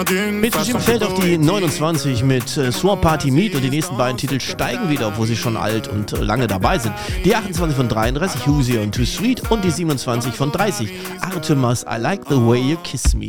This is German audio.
Mitbestimmt fällt auf die 29 mit Swamp Party Meet und die nächsten beiden Titel steigen wieder, obwohl sie schon alt und lange dabei sind. Die 28 von 33, Hoosier und Too Sweet und die 27 von 30, Artemis, I Like the Way You Kiss Me.